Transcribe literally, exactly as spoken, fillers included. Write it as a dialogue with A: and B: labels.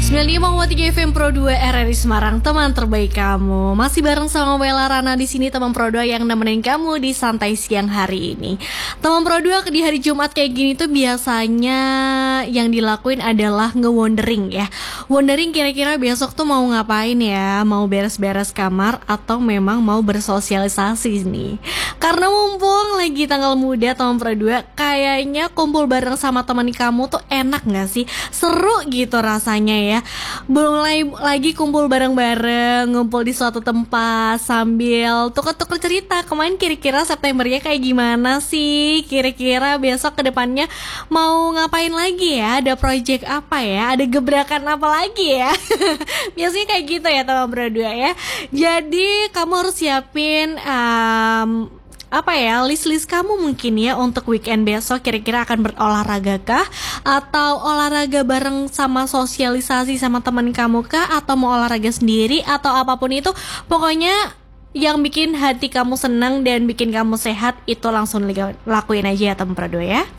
A: sembilan puluh lima koma tiga F M Pro dua R R I Semarang, teman terbaik kamu. Masih bareng sama Bella Rana di sini, teman Pro dua yang nemenin kamu di santai siang hari ini. Teman Pro dua di hari Jumat kayak gini tuh biasanya yang dilakuin adalah nge-wondering ya. Wondering kira-kira besok tuh mau ngapain ya? Mau beres-beres kamar atau memang mau bersosialisasi nih? Karena mumpung lagi tanggal muda teman Pro dua, kayaknya kumpul bareng sama teman kamu tuh enak gak sih? Seru gitu rasanya ya. Mulai lagi kumpul bareng-bareng, ngumpul di suatu tempat sambil tuker-tuker cerita. Kemarin kira-kira Septembernya kayak gimana sih? Kira-kira besok ke depannya mau ngapain lagi ya? Ada project apa ya? Ada gebrakan apa lagi ya? Biasanya kayak gitu ya teman Pro dua ya. Jadi kamu harus siapin um, apa ya, list-list kamu mungkin ya untuk weekend besok. Kira-kira akan berolahraga kah? Atau olahraga bareng sama sosialisasi sama teman kamu kah? Atau mau olahraga sendiri? Atau apapun itu, pokoknya yang bikin hati kamu senang dan bikin kamu sehat, itu langsung lakuin aja ya teman Pro dua ya.